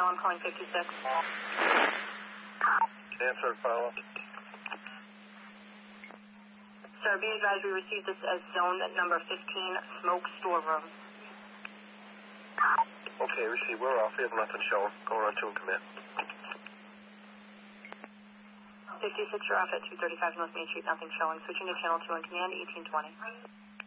I'm calling 56. Answer, follow. Sir, be advised we received this as zone number 15, smoke storeroom. Okay, receive. We're off. We have nothing showing. Going on to and commit. 56, you're off at 235 North Main Street, nothing showing. Switching to channel 2 on command, 1820.